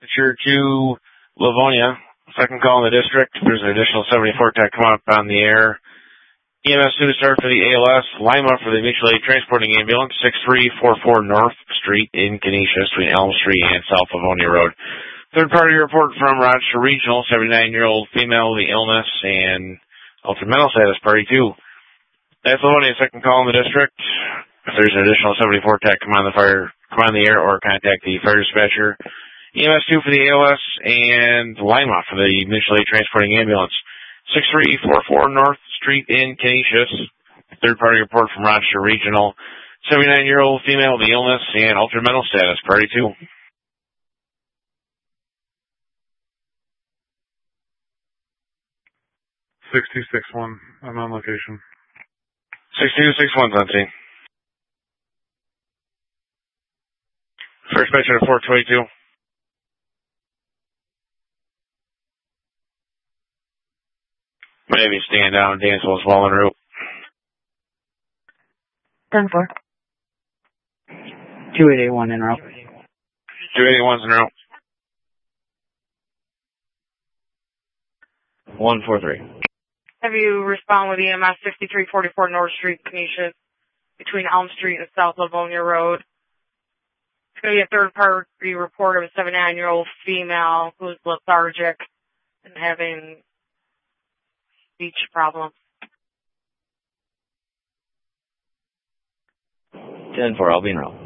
Sure to Livonia. Second call in the district. There's an additional 74 tech come up on the air. EMS 2 to start for the ALS. Lima for the mutual aid transporting ambulance. 6344 North Street in Canisius between Elm Street and South Livonia Road. Third party report from Rochester Regional. 79-year-old female with the illness and altered mental status. Party 2. That's Livonia. Second call in the district. If there's an additional 74 tech come on the air or contact the fire dispatcher. EMS 2 for the ALS and Lima for the mutual aid transporting ambulance. 6344 North Street in Canisius. Third party report from Rochester Regional. 79-year-old female with the illness and altered mental status. Party 2. 6261. I'm on location. 6261's on scene. First patient at 422. Maybe stand down, Dansville, Swollen Root. 10-4. 2881 in route. 281's en route. 143. Have you respond with EMS 6344 North Street, Canisius, between Elm Street and South Livonia Road. It's going to be a third-party report of a 79-year-old female who's lethargic and having speech problems. 10-4, I'll be in route.